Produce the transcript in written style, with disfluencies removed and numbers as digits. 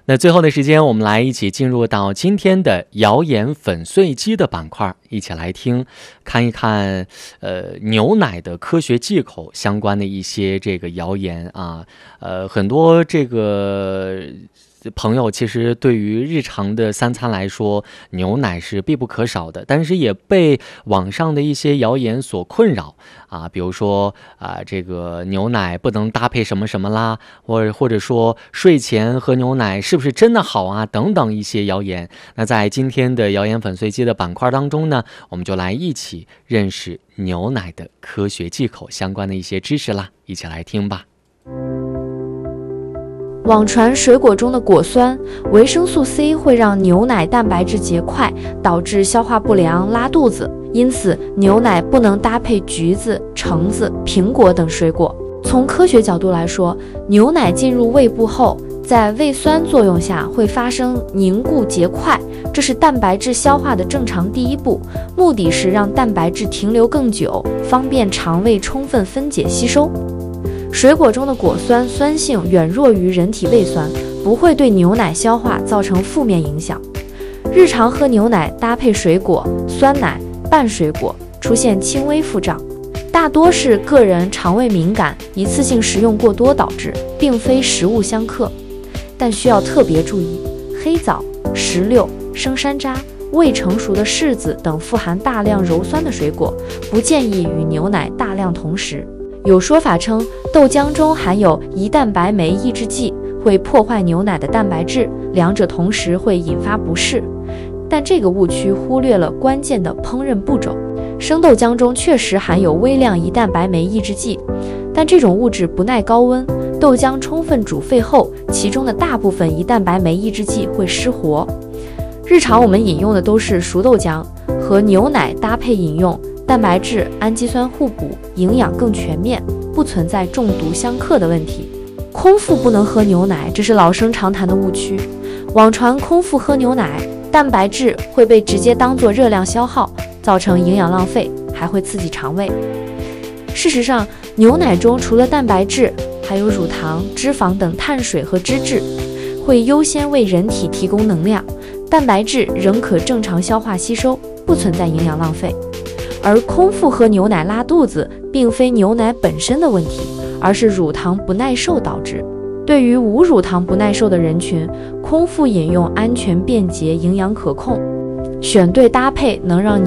那最后的时间，我们来一起进入到今天的谣言粉碎机的板块，一起来看一看牛奶的科学忌口相关的一些这个谣言啊。很多这个朋友其实对于日常的三餐来说，牛奶是必不可少的，但是也被网上的一些谣言所困扰啊，比如说这个牛奶不能搭配什么什么啦，或者说睡前喝牛奶是不是真的好啊，等等一些谣言。那在今天的谣言粉碎机的板块当中呢，我们就来一起认识牛奶的科学忌口相关的一些知识啦，一起来听吧。 网传水果中的果酸、维生素 C 会让牛奶蛋白质结块，导致消化不良、拉肚子，因此牛奶不能搭配橘子、橙子、苹果等水果。从科学角度来说，牛奶进入胃部后，在胃酸作用下会发生凝固结块，这是蛋白质消化的正常第一步，目的是让蛋白质停留更久，方便肠胃充分分解吸收。水果中的果酸酸性远弱于人体胃酸，不会对牛奶消化造成负面影响。日常喝牛奶搭配水果、酸奶、拌水果，出现轻微腹胀，大多是个人肠胃敏感、一次性食用过多导致，并非食物相克。但需要特别注意，黑枣、石榴、生山楂、未成熟的柿子等富含大量鞣酸的水果，不建议与牛奶大量同食。有说法称豆浆中含有胰蛋白酶抑制剂，会破坏牛奶的蛋白质，两者同时会引发不适。但这个误区忽略了关键的烹饪步骤。生豆浆中确实含有微量胰蛋白酶抑制剂，但这种物质不耐高温，豆浆充分煮沸后，其中的大部分胰蛋白酶抑制剂会失活。日常我们饮用的都是熟豆浆，和牛奶搭配饮用，蛋白质、氨基酸互补，营养更全面，不存在中毒相克的问题。空腹不能喝牛奶，这是老生常谈的误区。网传空腹喝牛奶，蛋白质会被直接当作热量消耗，造成营养浪费，还会刺激肠胃。事实上，牛奶中除了蛋白质，还有乳糖、脂肪等碳水和脂质，会优先为人体提供能量，蛋白质仍可正常消化吸收，不存在营养浪费。而空腹喝牛奶拉肚子，并非牛奶本身的问题，而是乳糖不耐受导致。对于无乳糖不耐受的人群，空腹饮用安全便捷，营养可控，选对搭配能让